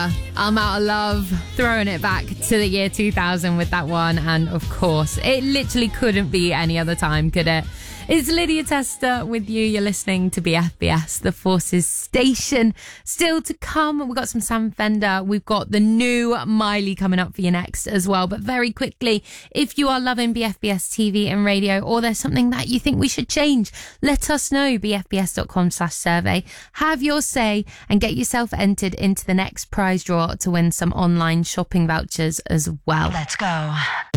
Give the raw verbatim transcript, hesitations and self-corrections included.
Fender, I'm Out of Love, throwing it back to the year two thousand with that one. And of course, it literally couldn't be any other time, could it? It's Lydia Tester with you. You're listening to B F B S, the Forces station. Still to come, we've got some Sam Fender. We've got the new Miley coming up for you next as well. But very quickly, if you are loving B F B S T V and radio, or there's something that you think we should change, let us know. b f b s dot com slash survey. Have your say and get yourself entered into the next prize draw to win some online shopping vouchers as well. Let's go.